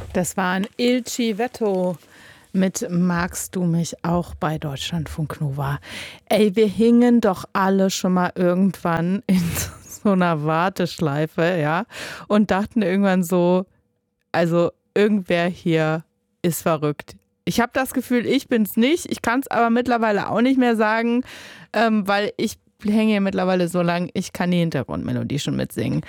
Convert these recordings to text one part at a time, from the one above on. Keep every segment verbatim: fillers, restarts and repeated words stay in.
Das war ein Il Civetto mit Magst du mich auch bei Deutschlandfunk Nova. Ey, wir hingen doch alle schon mal irgendwann in so einer Warteschleife, ja, und dachten irgendwann so, also irgendwer hier ist verrückt. Ich habe das Gefühl, ich bin's nicht. Ich kann es aber mittlerweile auch nicht mehr sagen, ähm, weil ich hänge hier mittlerweile so lang, ich kann die Hintergrundmelodie schon mitsingen.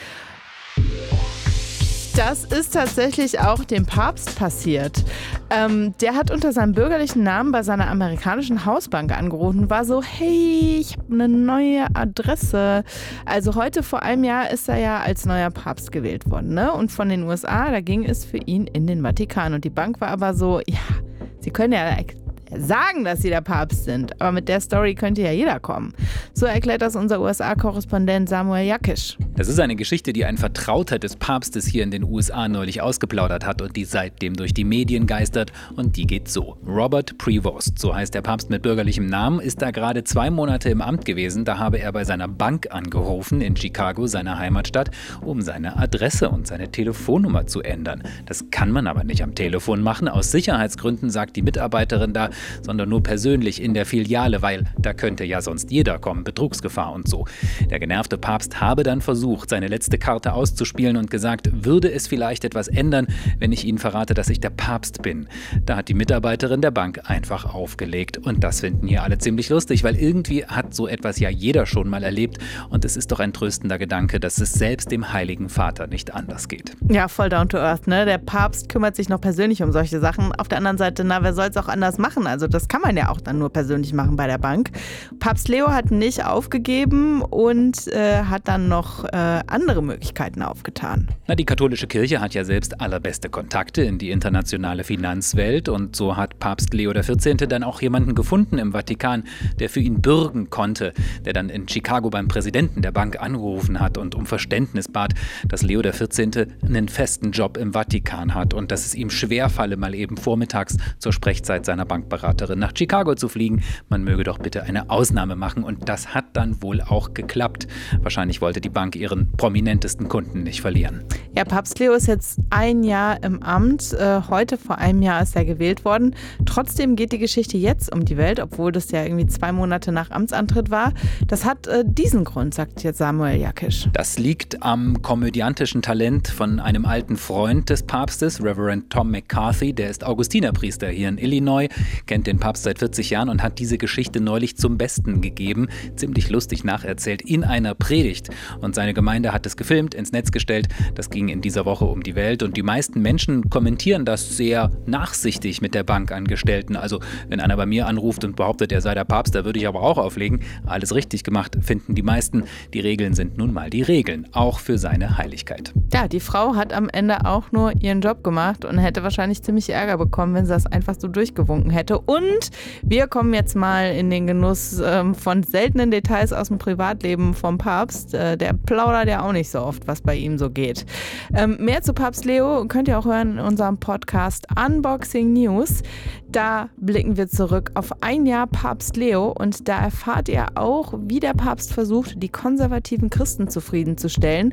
Das ist tatsächlich auch dem Papst passiert. Ähm, der hat unter seinem bürgerlichen Namen bei seiner amerikanischen Hausbank angerufen und war so, hey, ich habe eine neue Adresse. Also heute vor einem Jahr ist er ja als neuer Papst gewählt worden, ne? Und von den U S A, da ging es für ihn in den Vatikan. Und die Bank war aber so, ja, Sie können ja sagen, dass Sie der Papst sind, aber mit der Story könnte ja jeder kommen. So erklärt das unser U S A-Korrespondent Samuel Jakisch. Das ist eine Geschichte, die ein Vertrauter des Papstes hier in den U S A neulich ausgeplaudert hat und die seitdem durch die Medien geistert. Und die geht so. Robert Prevost, so heißt der Papst mit bürgerlichem Namen, ist da gerade zwei Monate im Amt gewesen. Da habe er bei seiner Bank angerufen in Chicago, seiner Heimatstadt, um seine Adresse und seine Telefonnummer zu ändern. Das kann man aber nicht am Telefon machen, aus Sicherheitsgründen, sagt die Mitarbeiterin da, sondern nur persönlich in der Filiale, weil da könnte ja sonst jeder kommen, Betrugsgefahr und so. Der genervte Papst habe dann versucht, seine letzte Karte auszuspielen und gesagt, würde es vielleicht etwas ändern, wenn ich Ihnen verrate, dass ich der Papst bin. Da hat die Mitarbeiterin der Bank einfach aufgelegt und das finden hier alle ziemlich lustig, weil irgendwie hat so etwas ja jeder schon mal erlebt und es ist doch ein tröstender Gedanke, dass es selbst dem Heiligen Vater nicht anders geht. Ja, voll down to earth, ne? Der Papst kümmert sich noch persönlich um solche Sachen. Auf der anderen Seite, na, wer soll es auch anders machen? Also das kann man ja auch dann nur persönlich machen bei der Bank. Papst Leo hat nicht aufgegeben und äh, hat dann noch äh, andere Möglichkeiten aufgetan. Na, die katholische Kirche hat ja selbst allerbeste Kontakte in die internationale Finanzwelt und so hat Papst Leo der vierzehnte. Dann auch jemanden gefunden im Vatikan, der für ihn bürgen konnte, der dann in Chicago beim Präsidenten der Bank angerufen hat und um Verständnis bat, dass Leo der vierzehnte. einen festen Job im Vatikan hat und dass es ihm schwerfalle, mal eben vormittags zur Sprechzeit seiner Bankberaterin nach Chicago zu fliegen. Man möge doch bitte eine Ausnahme machen und das hat dann wohl auch geklappt. Wahrscheinlich wollte die Bank ihren prominentesten Kunden nicht verlieren. Ja, Papst Leo ist jetzt ein Jahr im Amt. Äh, heute vor einem Jahr ist er gewählt worden. Trotzdem geht die Geschichte jetzt um die Welt, obwohl das ja irgendwie zwei Monate nach Amtsantritt war. Das hat äh, diesen Grund, sagt jetzt Samuel Jakisch. Das liegt am komödiantischen Talent von einem alten Freund des Papstes, Reverend Tom McCarthy. Der ist Augustinerpriester hier in Illinois, kennt den Papst seit vierzig Jahren und hat diese Geschichte neulich zum Besten gegeben. Ziemlich lustig nacherzählt in einer Predigt. Und seine Gemeinde hat es gefilmt, ins Netz gestellt. Das ging in dieser Woche um die Welt und die meisten Menschen kommentieren das sehr nachsichtig mit der Bankangestellten. Also wenn einer bei mir anruft und behauptet, er sei der Papst, da würde ich aber auch auflegen. Alles richtig gemacht, finden die meisten. Die Regeln sind nun mal die Regeln, auch für seine Heiligkeit. Ja, die Frau hat am Ende auch nur ihren Job gemacht und hätte wahrscheinlich ziemlich Ärger bekommen, wenn sie das einfach so durchgewunken hätte. Und wir kommen jetzt mal in den Genuss ähm, von seltenen Details aus dem Privatleben vom Papst. Äh, der plaudert ja auch nicht so oft, was bei ihm so geht. Ähm, mehr zu Papst Leo könnt ihr auch hören in unserem Podcast Unboxing News. Da blicken wir zurück auf ein Jahr Papst Leo und da erfahrt ihr auch, wie der Papst versucht, die konservativen Christen zufriedenzustellen,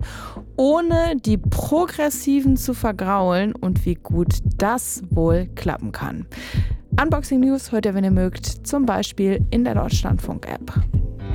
ohne die Progressiven zu vergraulen und wie gut das wohl klappen kann. Unboxing News hört ihr, wenn ihr mögt, zum Beispiel in der Deutschlandfunk-App.